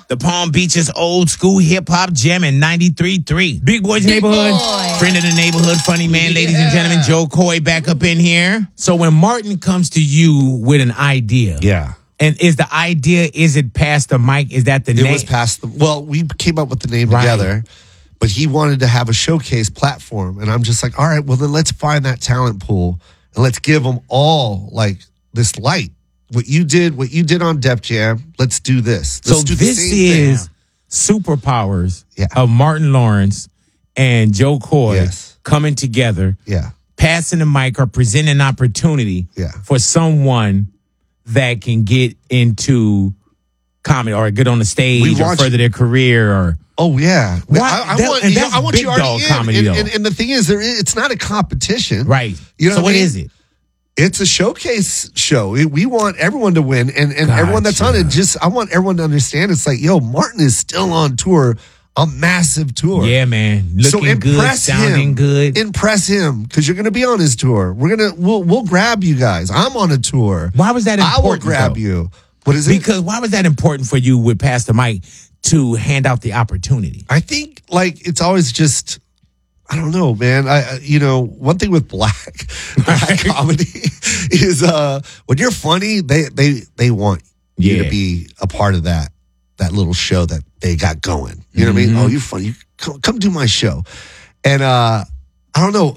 The Palm Beaches old school hip hop jam in 93.3. Big Boy's Neighborhood. Boy. Friend of the neighborhood, funny man, ladies and gentlemen. Joe Coy back up in here. So when Martin comes to you with an idea. Yeah. And is the idea, is it past the mic? Is that the name? It was past the, well, we came up with the name Right. together, but he wanted to have a showcase platform. And I'm just like, all right, well, then let's find that talent pool and let's give them all like this light. What you did on Def Jam, let's do this. Let's So do the this same is superpowers Yeah. of Martin Lawrence and Joe Coy Yes. coming together, Yeah. passing the mic or presenting an opportunity Yeah. for someone that can get into comedy or get on the stage We or want further their career or Oh yeah, Why- I that- want and you, that's I want big you already dog in. comedy, though. And the thing is, it's not a competition, right. You know so what what I mean? is it? It's a showcase show. We want everyone to win, and everyone that's on it. I want everyone to understand. It's like, yo, Martin is still on tour, a massive tour. Yeah, man. Looking so good, impress sounding him. good. Impress him because you're going to be on his tour. We'll grab you guys. I'm on a tour. Why was that important? I will grab though? you. What is it? Because why was that important for you with Pass the Mic to hand out the opportunity? I think like it's always just. I don't know, man. One thing with black comedy is when you're funny, they want you Yeah. to be a part of that little show that they got going. You know what I mean? Oh, you're funny. You come do my show. And I don't know.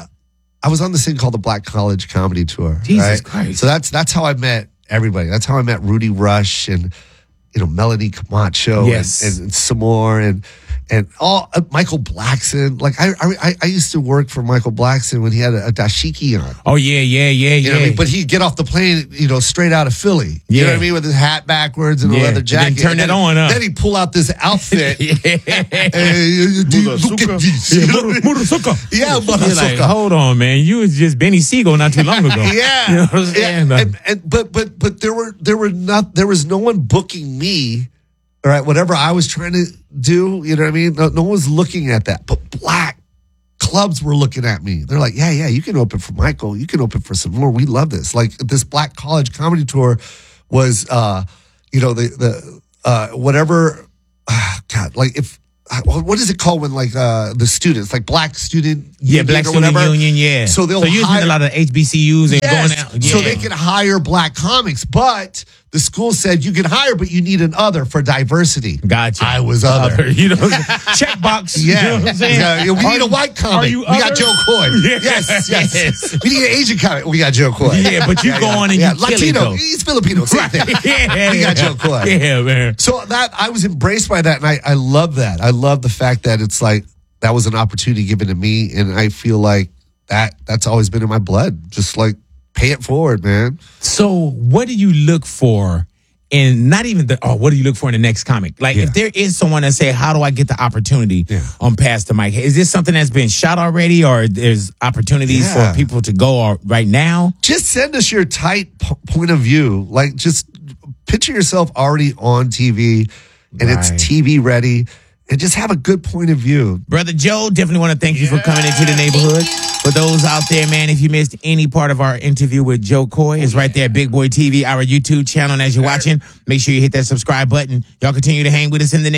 I was on this thing called the Black College Comedy Tour. Jesus right? Christ. So that's how I met everybody. That's how I met Rudy Rush and Melanie Camacho Yes. and Samore and all Michael Blackson. Like I used to work for Michael Blackson when he had a dashiki on. Oh yeah. You know what I mean? But he'd get off the plane, straight out of Philly. You know Yeah. what I mean? With his hat backwards and a Yeah. leather And then jacket. turn that on up. Then he'd pull out this outfit. Yeah. Look at this. You know what I mean? Yeah, You're like, Murasuka. hold on, man. You was just Benny Siegel not too long ago. Yeah. You know what I'm saying? But there was no one booking me. All right, whatever I was trying to do, you know what I mean? No one was looking at that. But black clubs were looking at me. They're like, yeah, you can open for Michael. You can open for some more. We love this. Like this Black College Comedy Tour was, whatever, God, like if, what is it called when like the students, like Black Student Union Black or Student whatever? Union, yeah. So they'll using hire a lot of HBCUs and Yes, going out. Yeah. so they can hire black comics, but the school said you can hire, but you need an other for diversity. Gotcha. I was other. Checkbox. Yeah, You know what I'm saying? yeah. We need a white comic. you We got other? Joe Coy. Yeah. Yes. We need an Asian comic. We got Joe Coy. Yeah, but you go on and you kill it, Latino. though. He's Filipino. Same thing. Yeah, We got Joe Coy. Yeah, man. So that I was embraced by that, and I love that. I love the fact that it's like that was an opportunity given to me, and I feel like that's always been in my blood. Just like pay it forward, man. So what do you look for in not even what do you look for in the next comic? Like if there is someone that say, how do I get the opportunity on Pass the Mic? Is this something that's been shot already or there's opportunities for people to go right now? Just send us your tight point of view. Like just picture yourself already on TV and it's TV ready. And just have a good point of view. Brother Joe, definitely want to thank you for coming into the neighborhood. For those out there, man, if you missed any part of our interview with Joe Coy, it's right there, Big Boy TV, our YouTube channel. And as you're watching, make sure you hit that subscribe button. Y'all continue to hang with us in the